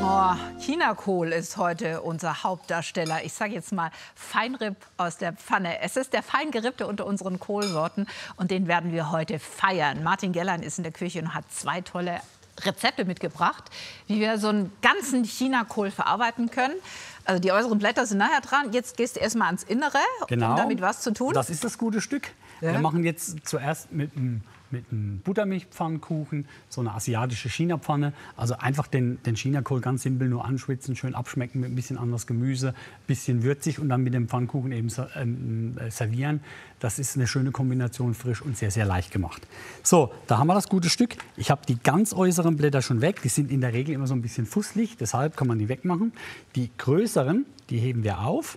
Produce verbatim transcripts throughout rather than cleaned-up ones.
Oh, Chinakohl ist heute unser Hauptdarsteller. Ich sage jetzt mal Feinripp aus der Pfanne. Es ist der feingerippte unter unseren Kohlsorten und den werden wir heute feiern. Martin Gellern ist in der Küche und hat zwei tolle Rezepte mitgebracht, wie wir so einen ganzen Chinakohl verarbeiten können. Also die äußeren Blätter sind nachher dran. Jetzt gehst du erstmal ans Innere, genau, um damit was zu tun. Das ist das gute Stück. Ja. Wir machen jetzt zuerst mit einem mit einem Buttermilchpfannkuchen, so eine asiatische China-Pfanne. Also einfach den, den Chinakohl ganz simpel nur anschwitzen, schön abschmecken mit ein bisschen anderes Gemüse, ein bisschen würzig und dann mit dem Pfannkuchen eben ähm, servieren. Das ist eine schöne Kombination, frisch und sehr, sehr leicht gemacht. So, da haben wir das gute Stück. Ich habe die ganz äußeren Blätter schon weg. Die sind in der Regel immer so ein bisschen fusselig, deshalb kann man die wegmachen. Die größeren, die heben wir auf.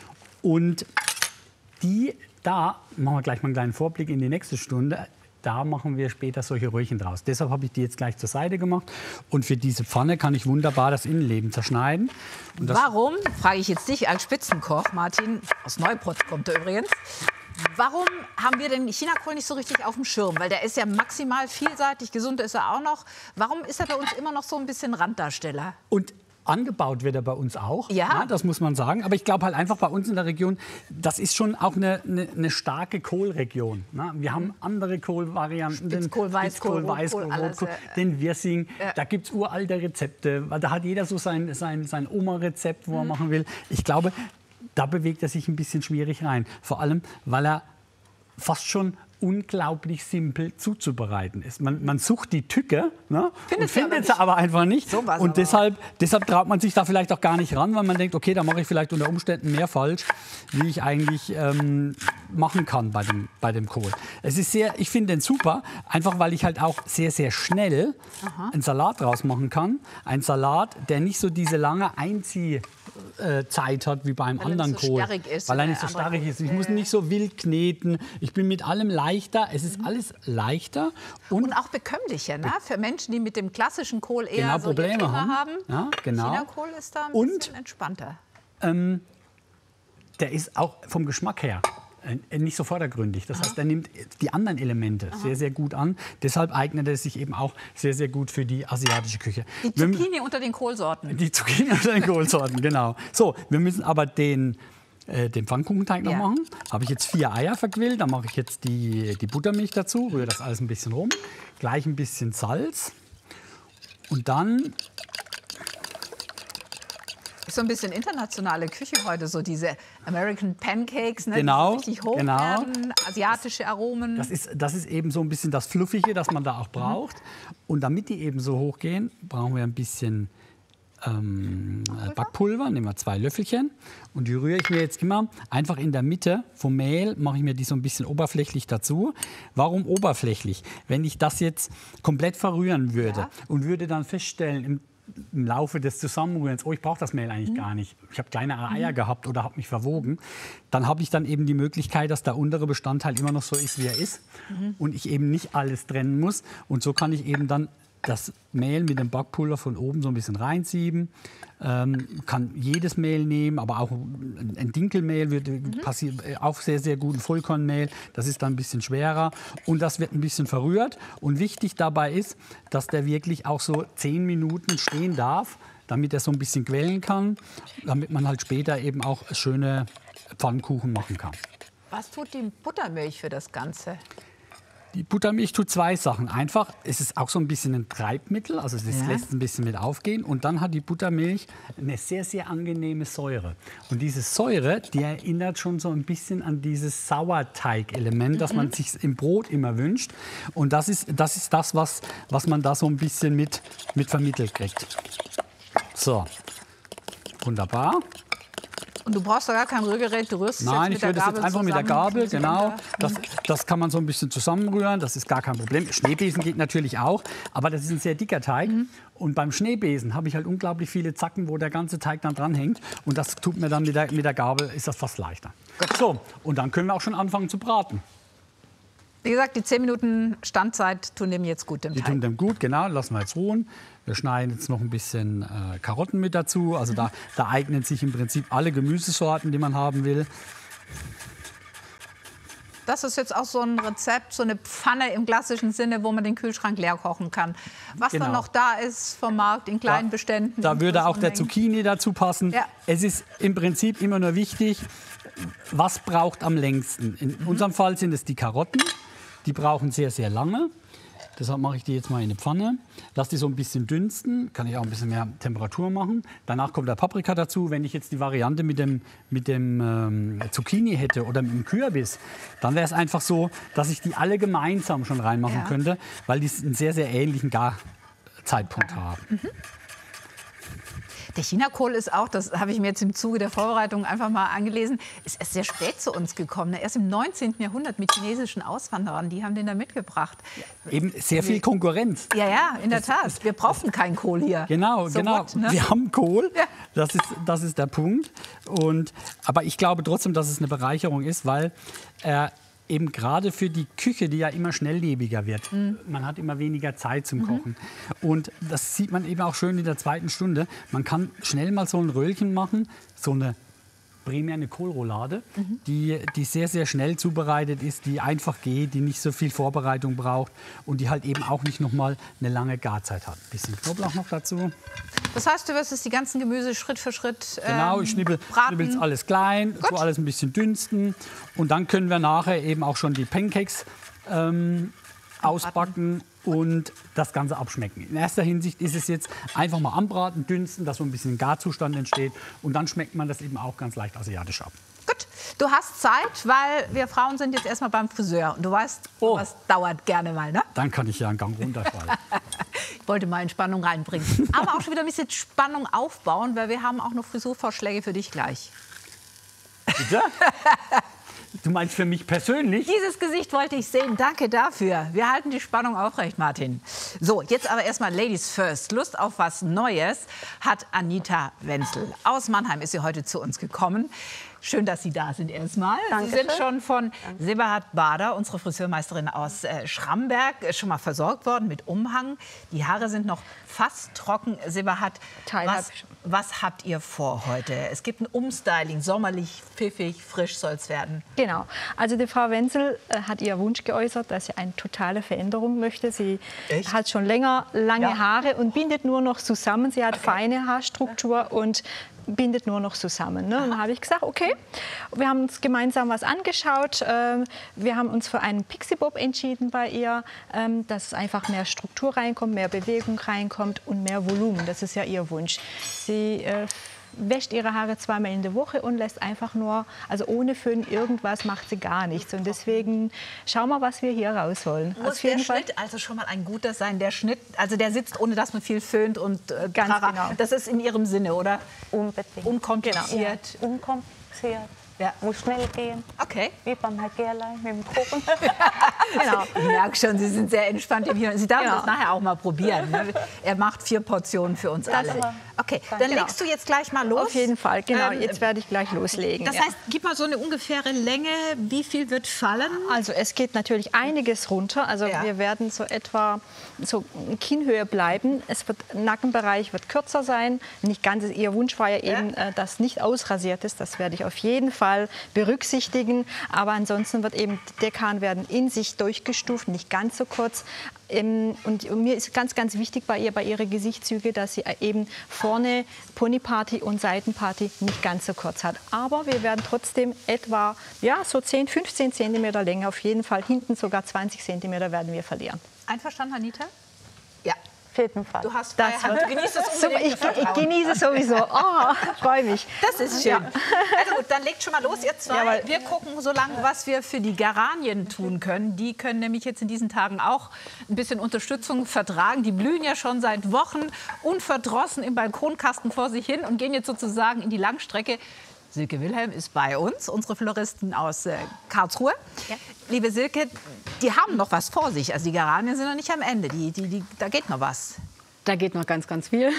Und die, da machen wir gleich mal einen kleinen Vorblick in die nächste Stunde. Da machen wir später solche Röhrchen draus. Deshalb habe ich die jetzt gleich zur Seite gemacht. Und für diese Pfanne kann ich wunderbar das Innenleben zerschneiden. Und das Warum, frage ich jetzt dich als Spitzenkoch, Martin, aus Neuprotz kommt er übrigens, warum haben wir den Chinakohl nicht so richtig auf dem Schirm? Weil der ist ja maximal vielseitig, gesund ist er auch noch. Warum ist er bei uns immer noch so ein bisschen Randdarsteller? Und angebaut wird er bei uns auch, ja. Ja, das muss man sagen. Aber ich glaube halt einfach bei uns in der Region, das ist schon auch eine, eine, eine starke Kohlregion. Ne? Wir haben andere Kohlvarianten, Spitzkohl, den Weißkohl, Spitzkohl, Weißkohl, Rotkohl, Rotkohl, alles, ja. den Wirsing. Ja. Da gibt es uralte Rezepte. Da hat jeder so sein, sein, sein Oma-Rezept, wo mhm. er machen will. Ich glaube, da bewegt er sich ein bisschen schwierig rein. Vor allem, weil er fast schon unglaublich simpel zuzubereiten ist. Man, man sucht die Tücke, ne, und findet sie aber einfach nicht. So und deshalb, deshalb traut man sich da vielleicht auch gar nicht ran, weil man denkt, okay, da mache ich vielleicht unter Umständen mehr falsch, wie ich eigentlich ähm, machen kann bei dem, bei dem Kohl. Es ist sehr, ich finde den super, einfach weil ich halt auch sehr, sehr schnell Aha. einen Salat draus machen kann. Ein Salat, der nicht so diese lange Einziehzeit hat wie beim weil anderen er nicht so Kohl. starrig ist, weil er nicht so starrig ist. Ich muss nicht so wild kneten. Ich bin mit allem leichter. Es ist mhm. alles leichter. Und, und auch bekömmlicher, ne? Für Menschen, die mit dem klassischen Kohl eher genau, so Probleme haben. haben. Ja, genau. Chinakohl ist da ein und, bisschen entspannter. Ähm, der ist auch vom Geschmack her äh, nicht so vordergründig. Das Aha. heißt, er nimmt die anderen Elemente Aha. sehr, sehr gut an. Deshalb eignet er sich eben auch sehr, sehr gut für die asiatische Küche. Die Zucchini unter den Kohlsorten. Die Zucchini unter den Kohlsorten, genau. So, wir müssen aber den Äh, den Pfannkuchenteig noch ja. machen. Habe ich jetzt vier Eier verquillt. Da mache ich jetzt die, die Buttermilch dazu, rühre das alles ein bisschen rum. Gleich ein bisschen Salz. Und dann... Ist so ein bisschen internationale Küche heute, so diese American Pancakes, ne? Genau, die so richtig hoch genau. werden, asiatische Aromen. Das ist, das ist eben so ein bisschen das Fluffige, das man da auch braucht. Mhm. Und damit die eben so hoch gehen, brauchen wir ein bisschen Ähm, Backpulver, nehmen wir zwei Löffelchen und die rühre ich mir jetzt immer einfach in der Mitte vom Mehl, mache ich mir die so ein bisschen oberflächlich dazu. Warum oberflächlich? Wenn ich das jetzt komplett verrühren würde ja. und würde dann feststellen im, im Laufe des Zusammenrührens, oh, ich brauche das Mehl eigentlich mhm. gar nicht, ich habe kleine Eier mhm. gehabt oder habe mich verwogen, dann habe ich dann eben die Möglichkeit, dass der untere Bestandteil immer noch so ist, wie er ist mhm. und ich eben nicht alles trennen muss und so kann ich eben dann das Mehl mit dem Backpulver von oben so ein bisschen reinsieben. Ähm, kann jedes Mehl nehmen, aber auch ein Dinkelmehl wird mhm. passiert, auch sehr, sehr gut. Ein Vollkornmehl, das ist dann ein bisschen schwerer. Und das wird ein bisschen verrührt. Und wichtig dabei ist, dass der wirklich auch so zehn Minuten stehen darf, damit er so ein bisschen quellen kann, damit man halt später eben auch schöne Pfannkuchen machen kann. Was tut die Buttermilch für das Ganze? Die Buttermilch tut zwei Sachen. Einfach, es ist auch so ein bisschen ein Treibmittel, also es ja. lässt ein bisschen mit aufgehen. Und dann hat die Buttermilch eine sehr, sehr angenehme Säure. Und diese Säure, die erinnert schon so ein bisschen an dieses Sauerteig-Element, mhm. das man sich im Brot immer wünscht. Und das ist das, ist das was, was man da so ein bisschen mit, mit vermittelt kriegt. So, wunderbar. Und du brauchst da gar kein Rührgerät, du rührst es Nein, jetzt mit ich rühre das jetzt einfach mit der Gabel, genau. Das, Mhm. das kann man so ein bisschen zusammenrühren, das ist gar kein Problem. Schneebesen geht natürlich auch, aber das ist ein sehr dicker Teig. Mhm. Und beim Schneebesen habe ich halt unglaublich viele Zacken, wo der ganze Teig dann dranhängt. Und das tut mir dann mit der, mit der Gabel, ist das fast leichter. Gut. So, und dann können wir auch schon anfangen zu braten. Wie gesagt, die zehn Minuten Standzeit tun dem jetzt gut, dem Die Teig. tun dem gut, genau, lassen wir jetzt ruhen. Wir schneiden jetzt noch ein bisschen äh, Karotten mit dazu. Also da, da eignen sich im Prinzip alle Gemüsesorten, die man haben will. Das ist jetzt auch so ein Rezept, so eine Pfanne im klassischen Sinne, wo man den Kühlschrank leer kochen kann. Was Genau. dann noch da ist vom Markt in kleinen Da- Beständen. Da in würde auch größeren der Mengen. Zucchini dazu passen. Ja. Es ist im Prinzip immer nur wichtig, was braucht am längsten. In Mhm. unserem Fall sind es die Karotten. Die brauchen sehr, sehr lange. Deshalb mache ich die jetzt mal in eine Pfanne. Lass die so ein bisschen dünsten. Kann ich auch ein bisschen mehr Temperatur machen. Danach kommt der Paprika dazu. Wenn ich jetzt die Variante mit dem, mit dem ähm, Zucchini hätte oder mit dem Kürbis, dann wäre es einfach so, dass ich die alle gemeinsam schon reinmachen Ja. könnte, weil die einen sehr, sehr ähnlichen Garzeitpunkt haben. Mhm. Der Chinakohl ist auch, das habe ich mir jetzt im Zuge der Vorbereitung einfach mal angelesen, ist erst sehr spät zu uns gekommen. Erst im neunzehnten Jahrhundert mit chinesischen Auswanderern, die haben den da mitgebracht. Eben sehr viel Konkurrenz. Ja, ja, in der Tat. Wir brauchen keinen Kohl hier. Genau, So genau. what, ne? Wir haben Kohl, Ja. das, ist, das ist der Punkt. Und, aber ich glaube trotzdem, dass es eine Bereicherung ist, weil äh, eben gerade für die Küche, die ja immer schnelllebiger wird, Mhm. man hat immer weniger Zeit zum Kochen. Und das sieht man eben auch schön in der zweiten Stunde. Man kann schnell mal so ein Röllchen machen, so eine primär eine Kohlroulade, Mhm. die, die sehr, sehr schnell zubereitet ist, die einfach geht, die nicht so viel Vorbereitung braucht und die halt eben auch nicht noch mal eine lange Garzeit hat. Ein bisschen Knoblauch noch dazu. Das heißt, du wirst jetzt die ganzen Gemüse Schritt für Schritt ähm, Genau, ich schnibbel, braten. schnibbel alles klein, Gut. so alles ein bisschen dünsten. Und dann können wir nachher eben auch schon die Pancakes ähm, ausbacken und das Ganze abschmecken. In erster Hinsicht ist es jetzt einfach mal anbraten, dünsten, dass so ein bisschen Garzustand entsteht. Und dann schmeckt man das eben auch ganz leicht asiatisch ab. Gut, du hast Zeit, weil wir Frauen sind jetzt erstmal beim Friseur. Und du weißt, Oh. was dauert gerne mal, ne? Dann kann ich ja einen Gang runterfallen. Ich wollte mal Entspannung reinbringen. Aber auch schon wieder ein bisschen Spannung aufbauen, weil wir haben auch noch Frisurvorschläge für dich gleich. Bitte? Du meinst für mich persönlich? Dieses Gesicht wollte ich sehen. Danke dafür. Wir halten die Spannung aufrecht, Martin. So, jetzt aber erstmal Ladies first. Lust auf was Neues hat Anita Wenzel. Aus Mannheim ist sie heute zu uns gekommen. Schön, dass Sie da sind erstmal. Sie Dankeschön. sind schon von Sebahat Bader, unsere Friseurmeisterin aus äh, Schramberg, äh, schon mal versorgt worden mit Umhang. Die Haare sind noch fast trocken. Sebahat, Teil was, hab ich schon. was habt ihr vor heute? Es gibt ein Umstyling, sommerlich, pfiffig, frisch soll es werden. Genau. Also die Frau Wenzel äh, hat ihr Wunsch geäußert, dass sie eine totale Veränderung möchte. Sie Echt? hat schon länger lange Ja. Haare und bindet nur noch zusammen. Sie hat feine Haarstruktur und bindet nur noch zusammen. Ne? Und dann habe ich gesagt, okay, wir haben uns gemeinsam was angeschaut. Ähm, wir haben uns für einen Pixie Bob entschieden bei ihr, ähm, dass einfach mehr Struktur reinkommt, mehr Bewegung reinkommt und mehr Volumen. Das ist ja ihr Wunsch. Sie äh, wäscht ihre Haare zweimal in der Woche und lässt einfach nur, also ohne Föhn irgendwas macht sie gar nichts. Und deswegen schauen wir, was wir hier rausholen. Muss der Schnitt also schon mal ein guter sein? Der Schnitt, also der sitzt, ohne dass man viel föhnt und äh, Ganz trara. genau. Das ist in Ihrem Sinne, oder? Unbedingt. Unkompliziert. Ja, unkompliziert. Ja. Muss schnell gehen. Okay. Wie beim Hagerlein mit dem Kuchen. Genau. Ich merke schon, Sie sind sehr entspannt im Hier. Sie dürfen Ja. das nachher auch mal probieren. Ne? Er macht vier Portionen für uns alle. Okay, dann Genau. legst du jetzt gleich mal los. Auf jeden Fall, genau. Ähm, Jetzt werde ich gleich loslegen. Das ja. heißt, gib mal so eine ungefähre Länge. Wie viel wird fallen? Also es geht natürlich einiges runter. Also Ja. wir werden so etwa so Kinnhöhe bleiben. Es wird Nackenbereich wird kürzer sein. Nicht ganz. Ihr Wunsch war ja eben, äh, dass nicht ausrasiert ist. Das werde ich auf jeden Fall berücksichtigen. Aber ansonsten wird eben die Deckhaare werden in sich durchgestuft, nicht ganz so kurz. Ähm, Und mir ist ganz, ganz wichtig bei ihr, bei ihren Gesichtszüge, dass sie eben vorne Ponyparty und Seitenparty nicht ganz so kurz hat. Aber wir werden trotzdem etwa ja, so zehn, fünfzehn Zentimeter Länge, auf jeden Fall hinten sogar zwanzig Zentimeter werden wir verlieren. Einverstanden, Anita? Ja. Auf jeden Fall. Du hast freie Das Hand. wird- Du genießt das So, unbedingt. ich, ich genieße sowieso. Oh, freue mich. Das ist schön. Also gut, dann legt schon mal los, ihr zwei. Jawohl. Wir gucken so lange, was wir für die Geranien tun können. Die können nämlich jetzt in diesen Tagen auch ein bisschen Unterstützung vertragen. Die blühen ja schon seit Wochen unverdrossen im Balkonkasten vor sich hin und gehen jetzt sozusagen in die Langstrecke. Silke Wilhelm ist bei uns, unsere Floristin aus äh, Karlsruhe. Ja. Liebe Silke, die haben noch was vor sich. Also die Geranien sind noch nicht am Ende. Die, die, die, da geht noch was. Da geht noch ganz, ganz viel.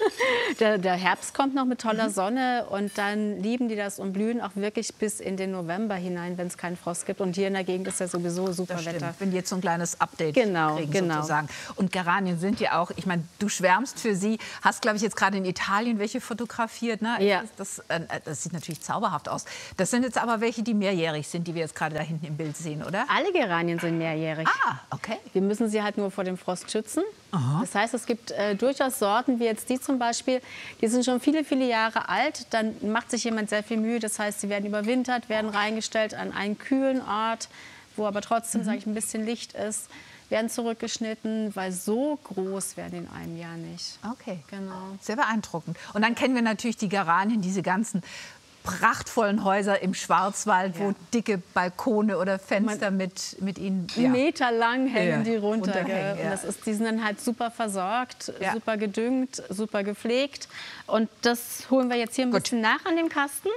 der, der Herbst kommt noch mit toller Sonne und dann lieben die das und blühen auch wirklich bis in den November hinein, wenn es keinen Frost gibt. Und hier in der Gegend ist ja sowieso super Das Wetter. stimmt, wenn die jetzt so ein kleines Update Genau, kriegen genau. sozusagen. Und Geranien sind ja auch, ich meine, du schwärmst für sie, hast, glaube ich, jetzt gerade in Italien welche fotografiert. Ne? Ja. Das, das, äh, das sieht natürlich zauberhaft aus. Das sind jetzt aber welche, die mehrjährig sind, die wir jetzt gerade da hinten im Bild sehen, oder? Alle Geranien sind mehrjährig. Ah, okay. Wir müssen sie halt nur vor dem Frost schützen. Das heißt, es gibt äh, durchaus Sorten, wie jetzt die zum Beispiel, die sind schon viele, viele Jahre alt. Dann macht sich jemand sehr viel Mühe. Das heißt, sie werden überwintert, werden reingestellt an einen kühlen Ort, wo aber trotzdem, sage ich, ein bisschen Licht ist, werden zurückgeschnitten, weil so groß werden die in einem Jahr nicht. Okay, Genau. sehr beeindruckend. Und dann kennen wir natürlich die Geranien, diese ganzen prachtvollen Häuser im Schwarzwald, wo Ja. dicke Balkone oder Fenster mit, mit ihnen... ja. Meter lang hängen Ja, die runter. runterhängen, Gell? ja. Und das ist, die sind dann halt super versorgt, Ja. super gedüngt, super gepflegt. Und das holen wir jetzt hier ein Gut. bisschen nach an dem Kasten.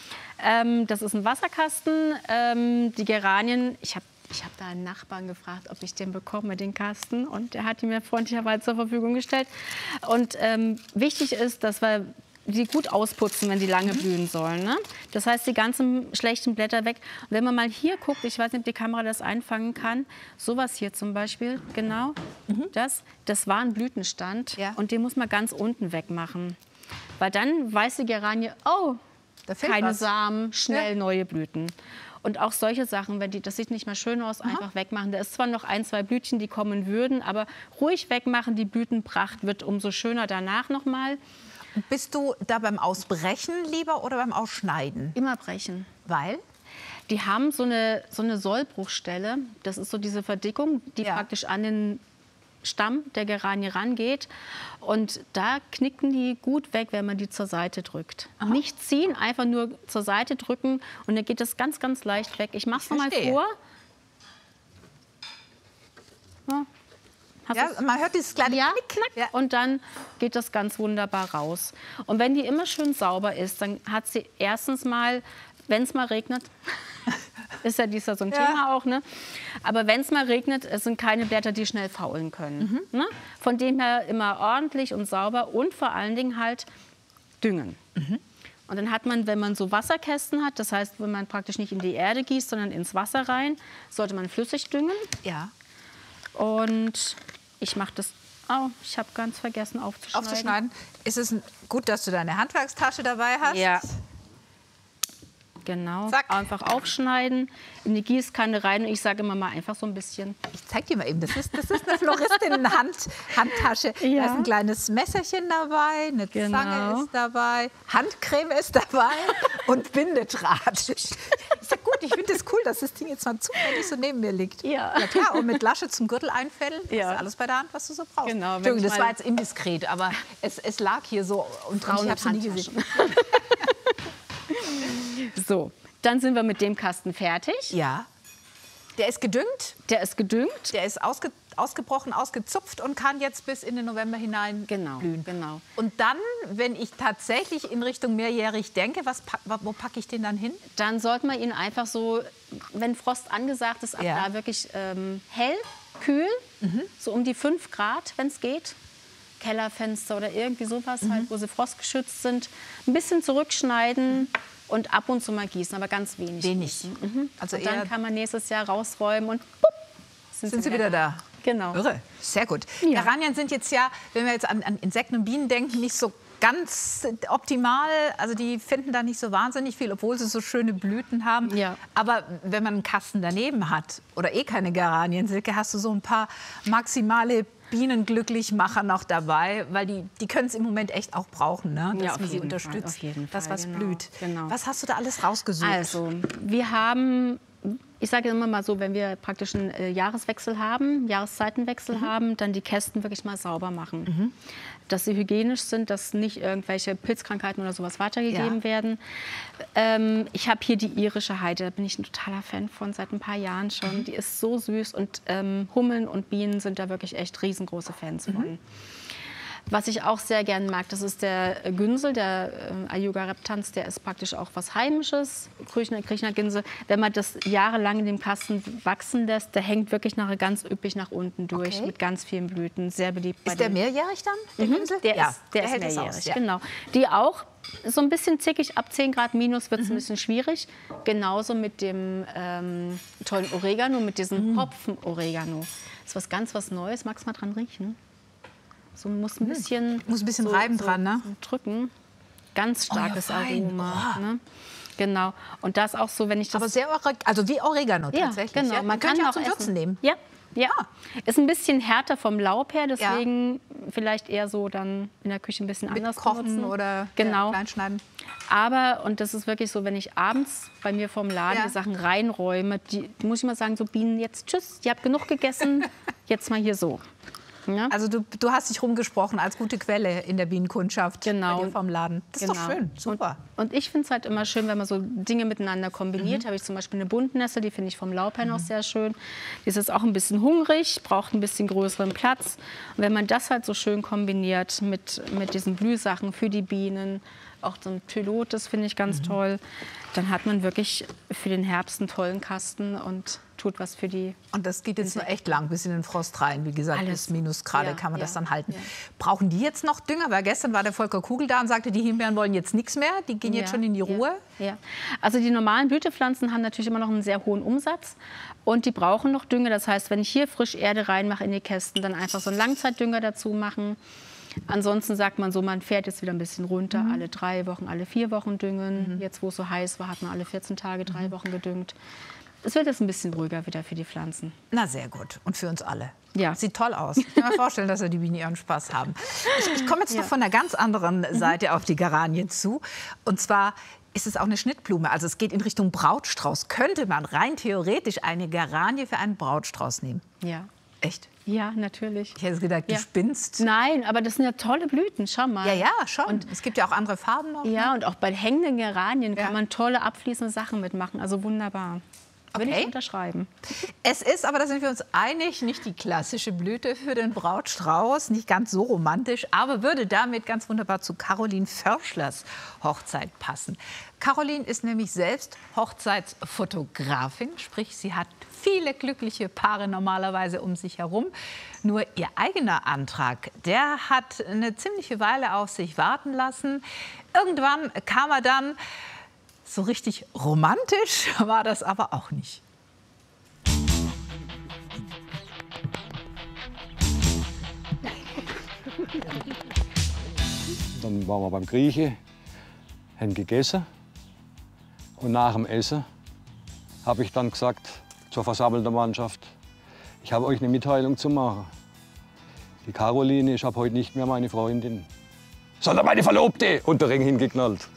Ähm, das ist ein Wasserkasten. Ähm, die Geranien, ich habe ich hab da einen Nachbarn gefragt, ob ich den bekomme, den Kasten. Und der hat ihn mir freundlicherweise zur Verfügung gestellt. Und ähm, wichtig ist, dass wir die gut ausputzen, wenn die lange blühen sollen. Ne? Das heißt, die ganzen schlechten Blätter weg. Und wenn man mal hier guckt, ich weiß nicht, ob die Kamera das einfangen kann, sowas hier zum Beispiel, genau, das, das war ein Blütenstand Ja. und den muss man ganz unten wegmachen. Weil dann weiß die Geranie, oh, Da fehlt keine was. Samen, schnell Ja. neue Blüten. Und auch solche Sachen, wenn die, das sieht nicht mehr schön aus, einfach wegmachen. Da ist zwar noch ein, zwei Blütchen, die kommen würden, aber ruhig wegmachen, die Blütenpracht wird umso schöner danach noch mal. Bist du da beim Ausbrechen lieber oder beim Ausschneiden? Immer brechen. Weil? Die haben so eine, so eine Sollbruchstelle. Das ist so diese Verdickung, die Ja. praktisch an den Stamm der Geranie rangeht. Und da knicken die gut weg, wenn man die zur Seite drückt. Nicht ziehen, einfach nur zur Seite drücken und dann geht das ganz, ganz leicht weg. Ich mache es noch mal verstehe. vor. Ja. Hast Ja, du's? man hört dieses kleine Ja, Knick. knack. Ja. Und dann geht das ganz wunderbar raus. Und wenn die immer schön sauber ist, dann hat sie erstens mal, wenn es mal regnet, ist ja dieser so ein Ja. Thema auch, ne? Aber wenn es mal regnet, es sind keine Blätter, die schnell faulen können. Ne? Von dem her immer ordentlich und sauber und vor allen Dingen halt düngen. Und dann hat man, wenn man so Wasserkästen hat, das heißt, wenn man praktisch nicht in die Erde gießt, sondern ins Wasser rein, sollte man flüssig düngen. Ja. Und ich mache das. Oh, ich habe ganz vergessen aufzuschneiden. Aufzuschneiden. Ist es ein- gut, dass du deine Handwerkstasche dabei hast? Ja. Genau. Zack. Einfach aufschneiden, in die Gießkanne rein. Und ich sage immer mal einfach so ein bisschen. Ich zeig dir mal eben, das ist, das ist eine Floristin-Handtasche. Da Ja. ist ein kleines Messerchen dabei, eine Genau. Zange ist dabei, Handcreme ist dabei und Bindedraht. Ich sag, gut, ich finde es das cool, dass das Ding jetzt mal zufällig so neben mir liegt. Ja. Ja klar, und mit Lasche zum Gürtel einfädeln, das Ja. ist alles bei der Hand, was du so brauchst. Genau, wenn Entschuldigung, ich das mal- war jetzt indiskret, aber es, es lag hier so und Braune ich habe es nie Handtaschen. gesehen. So, dann sind wir mit dem Kasten fertig. Ja. Der ist gedüngt, Der ist gedüngt. der ist ausge, ausgebrochen, ausgezupft und kann jetzt bis in den November hinein Genau, blühen. genau. Und dann, wenn ich tatsächlich in Richtung mehrjährig denke, was, pack- wo packe ich den dann hin? Dann sollte man ihn einfach so, wenn Frost angesagt ist, ab Ja. da wirklich ähm, hell, kühl, so um die fünf Grad, wenn es geht. Kellerfenster oder irgendwie sowas, halt, wo sie frostgeschützt sind. Ein bisschen zurückschneiden und ab und zu mal gießen, aber ganz wenig. Wenig. gießen. Mhm. Also und dann eher- kann man nächstes Jahr rausräumen und pupp, Sind sie wieder da? Genau. Irre, sehr gut. Ja. Geranien sind jetzt ja, wenn wir jetzt an, an Insekten und Bienen denken, nicht so ganz optimal. Also die finden da nicht so wahnsinnig viel, obwohl sie so schöne Blüten haben. Ja. Aber wenn man einen Kasten daneben hat oder eh keine Geranien, Silke, hast du so ein paar maximale Bienenglücklichmacher noch dabei, weil die, die können es im Moment echt auch brauchen, ne? dass Ja, auf man sie jeden Fall, unterstützt, auf jeden dass Fall, was genau, blüht. genau. Was hast du da alles rausgesucht? Also, wir haben, ich sage immer mal so, wenn wir praktisch einen äh, Jahreswechsel haben, Jahreszeitenwechsel haben, dann die Kästen wirklich mal sauber machen. Dass sie hygienisch sind, dass nicht irgendwelche Pilzkrankheiten oder sowas weitergegeben Ja. werden. Ähm, ich habe hier die irische Heide, da bin ich ein totaler Fan von, seit ein paar Jahren schon. Die ist so süß und ähm, Hummeln und Bienen sind da wirklich echt riesengroße Fans von. Was ich auch sehr gern mag, das ist der Günsel, der äh, Ayuga reptans, der ist praktisch auch was Heimisches, Krishna-Ginse. Wenn man das jahrelang in dem Kasten wachsen lässt, der hängt wirklich nachher ganz üppig nach unten durch, okay. mit ganz vielen Blüten, sehr beliebt. Bei ist der den mehrjährig dann, der mhm, Günsel? Der ja, ist, der der ist mehrjährig, aus, ja. genau. Die auch so ein bisschen zickig, ab zehn Grad minus wird es mhm. ein bisschen schwierig. Genauso mit dem ähm, tollen Oregano, mit diesem mhm. Hopfen-Oregano. Das ist was ganz was Neues. Magst du mal dran riechen? So muss ein bisschen, muss ein bisschen so, reiben so, dran, ne? So drücken. Ganz starkes oh, ja, Aroma. oh. Ne? Genau. Und das auch so, wenn ich das... Aber sehr, also wie Oregano ja, tatsächlich. Genau. Ja, man kann kann ja auch zum Würzen nehmen. Ja, ja. Ah. Ist ein bisschen härter vom Laub her, deswegen ja. vielleicht eher so dann in der Küche ein bisschen Mit anders kochen benutzen. oder genau. ja, kleinschneiden. Aber, und das ist wirklich so, wenn ich abends bei mir vom Laden ja. die Sachen reinräume, die, die muss ich mal sagen, so Bienen, jetzt tschüss, ihr habt genug gegessen, jetzt mal hier so. Ja? Also du, du hast dich rumgesprochen als gute Quelle in der Bienenkundschaft genau. bei dir vom Laden. Das genau. ist doch schön, super. Und, und ich finde es halt immer schön, wenn man so Dinge miteinander kombiniert. Mhm. Habe ich zum Beispiel eine Buntnessel, die finde ich vom Laub her noch mhm. sehr schön. Die ist jetzt auch ein bisschen hungrig, braucht ein bisschen größeren Platz. Und wenn man das halt so schön kombiniert mit, mit diesen Blühsachen für die Bienen, auch so ein Pylotes finde ich ganz mhm. toll, dann hat man wirklich für den Herbst einen tollen Kasten und tut was für die. Und das geht jetzt nur echt lang, bis in den Frost rein. Wie gesagt, Alles. bis Minusgrade ja, kann man ja, das dann halten. Ja. Brauchen die jetzt noch Dünger? Weil gestern war der Volker Kugel da und sagte, die Himbeeren wollen jetzt nichts mehr. Die gehen ja, jetzt schon in die Ruhe. Ja, ja. Also die normalen Blütepflanzen haben natürlich immer noch einen sehr hohen Umsatz. Und die brauchen noch Dünger. Das heißt, wenn ich hier frisch Erde reinmache in die Kästen, dann einfach so einen Langzeitdünger dazu machen. Ansonsten sagt man so, man fährt jetzt wieder ein bisschen runter, mhm. alle drei Wochen, alle vier Wochen düngen. Mhm. Jetzt, wo es so heiß war, hat man alle vierzehn Tage, drei mhm. Wochen gedüngt. Es wird jetzt ein bisschen ruhiger wieder für die Pflanzen. Na, sehr gut. Und für uns alle. Ja. Sieht toll aus. Ich kann mir vorstellen, dass die Bienen ihren Spaß haben. Ich, ich komme jetzt ja. noch von der ganz anderen Seite mhm. auf die Geranien zu. Und zwar ist es auch eine Schnittblume. Also es geht in Richtung Brautstrauß. Könnte man rein theoretisch eine Geranie für einen Brautstrauß nehmen? Ja. Echt? Ja, natürlich. Ich hätte gedacht, du ja. spinnst. Nein, aber das sind ja tolle Blüten, schau mal. Ja, ja, schon. Und es gibt ja auch andere Farben noch. Ja, ne? und auch bei hängenden Geranien ja. kann man tolle abfließende Sachen mitmachen. Also wunderbar. Würde okay. ich unterschreiben. Es ist, aber da sind wir uns einig, nicht die klassische Blüte für den Brautstrauß, nicht ganz so romantisch, aber würde damit ganz wunderbar zu Caroline Förschlers Hochzeit passen. Caroline ist nämlich selbst Hochzeitsfotografin, sprich sie hat viele glückliche Paare normalerweise um sich herum. Nur ihr eigener Antrag, der hat eine ziemliche Weile auf sich warten lassen. Irgendwann kam er dann. So richtig romantisch war das aber auch nicht. Dann waren wir beim Grieche, haben gegessen. Und nach dem Essen habe ich dann gesagt zur versammelten Mannschaft, ich habe euch eine Mitteilung zu machen. Die Caroline ist ab heute nicht mehr meine Freundin, sondern meine Verlobte. Und der Ring hingeknallt.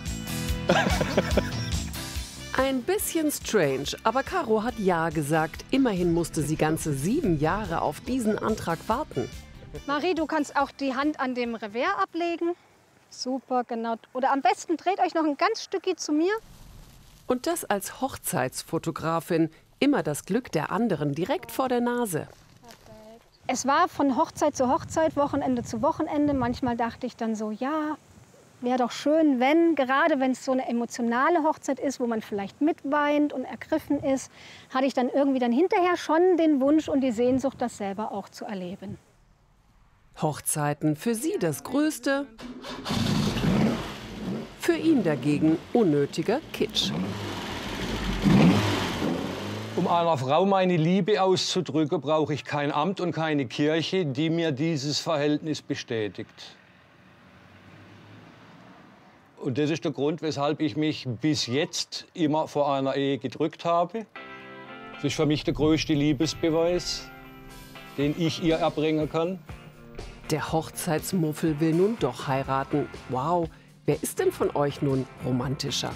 Ein bisschen strange, aber Caro hat ja gesagt. Immerhin musste sie ganze sieben Jahre auf diesen Antrag warten. Marie, du kannst auch die Hand an dem Revers ablegen. Super, genau. Oder am besten dreht euch noch ein ganz Stückchen zu mir. Und das als Hochzeitsfotografin. Immer das Glück der anderen direkt vor der Nase. Es war von Hochzeit zu Hochzeit, Wochenende zu Wochenende. Manchmal dachte ich dann so, ja, wäre doch schön, wenn, gerade wenn es so eine emotionale Hochzeit ist, wo man vielleicht mitweint und ergriffen ist, hatte ich dann irgendwie dann hinterher schon den Wunsch und die Sehnsucht, das selber auch zu erleben. Hochzeiten für sie das Größte, für ihn dagegen unnötiger Kitsch. Um einer Frau meine Liebe auszudrücken, brauche ich kein Amt und keine Kirche, die mir dieses Verhältnis bestätigt. Und das ist der Grund, weshalb ich mich bis jetzt immer vor einer Ehe gedrückt habe. Das ist für mich der größte Liebesbeweis, den ich ihr erbringen kann. Der Hochzeitsmuffel will nun doch heiraten. Wow, wer ist denn von euch nun romantischer?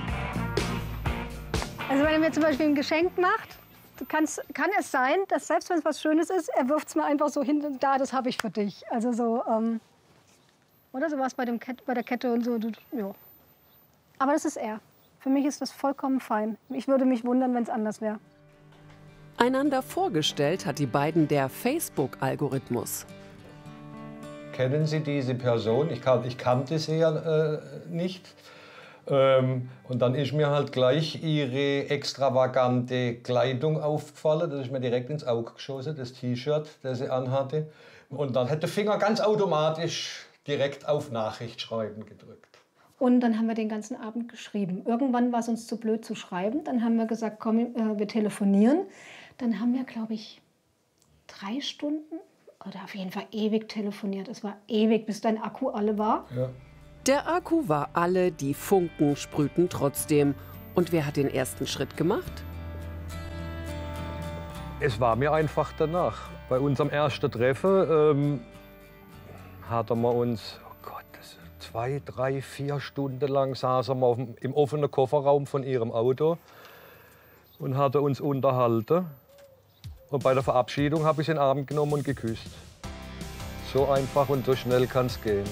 Also wenn er mir zum Beispiel ein Geschenk macht, kann's, kann es sein, dass selbst wenn es was Schönes ist, er wirft es mir einfach so hin und da, das habe ich für dich. Also so, ähm, oder so was bei, dem Ket bei der Kette und so. Ja. Aber das ist er. Für mich ist das vollkommen fein. Ich würde mich wundern, wenn es anders wäre. Einander vorgestellt hat die beiden der Facebook-Algorithmus. kennen Sie diese Person? Ich, kan ich kannte sie ja äh, nicht. Ähm, und dann ist mir halt gleich ihre extravagante Kleidung aufgefallen. Das ist mir direkt ins Auge geschossen, das T-Shirt, das sie anhatte. Und dann hat der Finger ganz automatisch direkt auf Nachricht schreiben gedrückt. Und dann haben wir den ganzen Abend geschrieben. Irgendwann war es uns zu blöd zu schreiben. Dann haben wir gesagt, komm, äh, wir telefonieren. Dann haben wir, glaube ich, drei Stunden oder auf jeden Fall ewig telefoniert. Es war ewig, bis dein Akku alle war. Ja. Der Akku war alle, die Funken sprühten trotzdem. Und wer hat den ersten Schritt gemacht? Es war mir einfach danach. Bei unserem ersten Treffen ähm, hatten wir uns, oh Gott, das zwei, drei, vier Stunden lang saßen wir auf dem, im offenen Kofferraum von ihrem Auto und hatten uns unterhalten. Und bei der Verabschiedung habe ich sie in den Arm genommen und geküsst. So einfach und so schnell kann es gehen.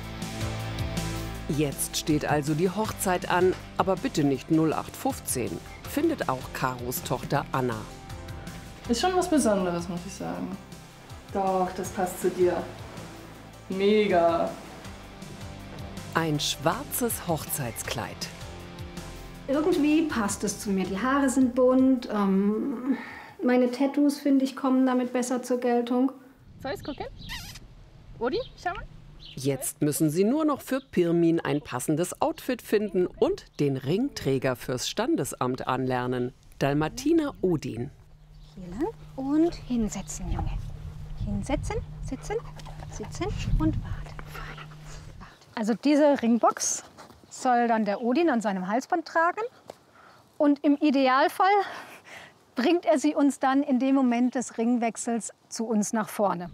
Jetzt steht also die Hochzeit an, aber bitte nicht null acht fünfzehn. Findet auch Karos Tochter Anna. Ist schon was Besonderes, muss ich sagen. Doch, das passt zu dir. Mega. Ein schwarzes Hochzeitskleid. Irgendwie passt es zu mir. Die Haare sind bunt. Ähm, meine Tattoos, finde ich, kommen damit besser zur Geltung. Soll ich's gucken? Odi, schau mal. Jetzt müssen sie nur noch für Pirmin ein passendes Outfit finden und den Ringträger fürs Standesamt anlernen. Dalmatiner Odin. Hier lang und hinsetzen, Junge. Hinsetzen, sitzen, sitzen und warten. Also diese Ringbox soll dann der Odin an seinem Halsband tragen. Und im Idealfall bringt er sie uns dann in dem Moment des Ringwechsels zu uns nach vorne.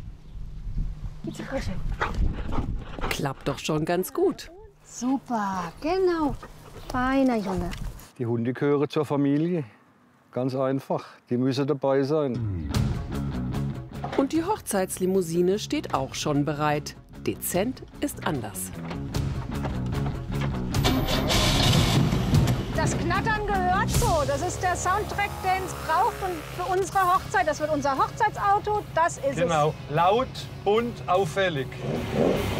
Klappt doch schon ganz gut. Super, genau. Feiner Junge. Die Hunde gehören zur Familie. Ganz einfach. Die müssen dabei sein. Und die Hochzeitslimousine steht auch schon bereit. Dezent ist anders. Das Knattern gehört so. Das ist der Soundtrack, den es braucht und für unsere Hochzeit. Das wird unser Hochzeitsauto. Das ist Genau. Laut, bunt, auffällig.